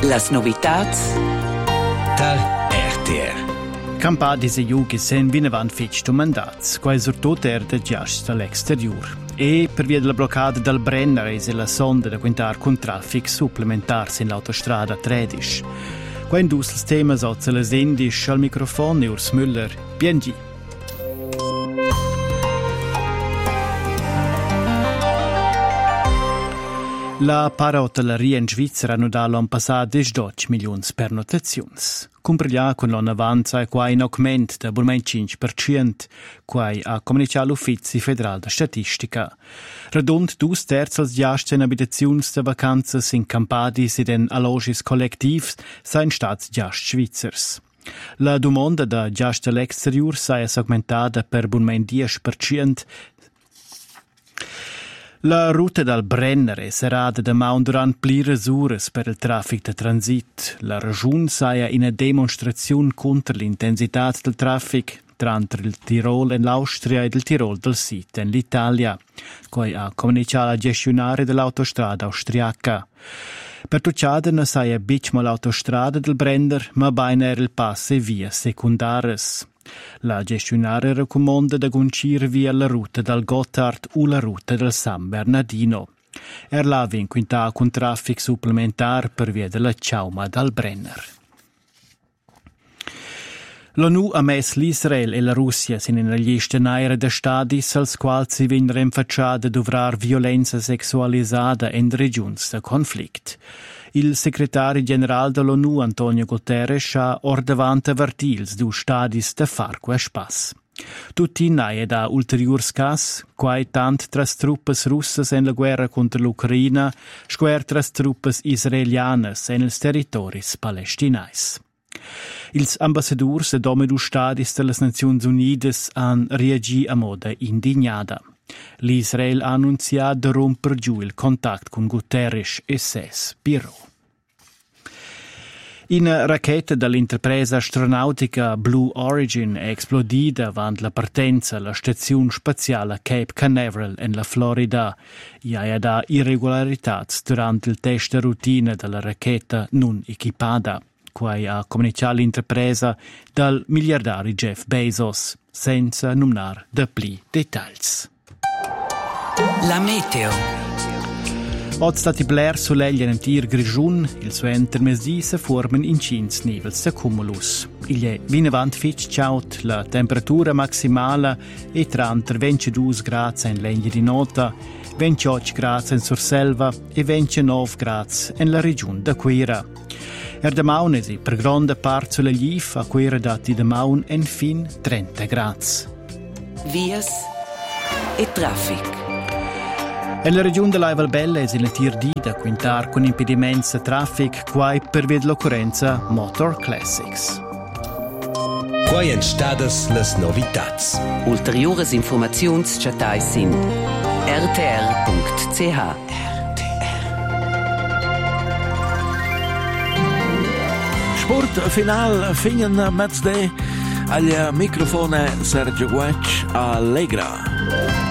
Las novitats tal RTR. Campadi se giughi sen vinavant fetch mandats, quai surtot de giast dall'exterior. E per via della bloccata del Brenner e la sonda da quintar con traffic supplementarsi in l'autostrada 13. Qua indus il tema sozza les indisch al microfono Urs Müller, BNG. La parahoteleria in Svizzera hanno dato l'anno passato 12 milioni per notazioni. Compriglia con l'anno avanza e qua in aumento da burmai 5%, qua ha comunicato l'Uffizio Federale di Statistica. Radund 2/3 als giaste in abitazioni de vacanze in Campadi ed in allogis collettivs sain stats giast svizzers. La domanda da giaste all'exterior sai augmentata per burmai 10%. La ruta dal Brenner è serata da maun durant plires ures per il traffic de transit. La ragione saia in una demonstrazione contro l'intensità del traffic tra il Tirol e l'Austria e il Tirol del Sud in l'Italia, coi ha comunicato la gestionare dell'autostrada austriaca. Per tucciada ne saia bicma l'autostrada del Brenner, ma baina il passe via secondares. La gestionare raccomanda da guncir via la ruta dal Gotthard o la ruta del San Bernardino. La vinquintà con traffic supplementar per via della ciauma dal Brenner. L'ONU ha messo l'Israel e la Russia in una lista nera di stati als quali si viene rinfacciata dovrar violenza sessualizzata in regioni di conflitto. Il segretario generale dell'ONU, Antonio Guterres, ha ordavante avvertils du stadis de far quest pass. Tutti naie da ulteriors cas, quai tant tras truppes russas en la guerra contro l'Ucraina, squer tras truppes israelianas en els territoris palestinais. Ils ambassadors e domedu stadis de las Naziuns Unidas han reagi a moda indignada. L'Israel ha annunziato di romper giù il contatto con Guterres e ses biro. Una racchetta dall'interpresa astronautica Blue Origin è esplodita avant la partenza alla stazione spaziale Cape Canaveral in la Florida. Hi ha da irregolarità durante il test routine della racchetta non equipata. Quai ha comunicato l'interpresa dal miliardario Jeff Bezos, senza nominare de pli dettagli. La meteo. Oggi stati bler soleglia in tir grigiun, il suo intermesdi se formen in 5 nivels de cumulus. Il è vinavant fitch ciaut, la temperatura maximale è tra 22 gradi in legna di nota, 28 gradi in Surselva e 29 gradi in la regione da Quira. Da Maunesi, per grande parte sulla Glif, a Quira dati da Maun en fin 30 gradi. Vias e traffic. La regione della Valbella è in tir di da quintar con impedimenti de traffic quai per via dell'occorrenza Motor Classics. Quai en stadas las novitats. Ulteriores informazions chatai sin rtr.ch. Sport final fingen mezz de al microfono Sergio Guec Allegra.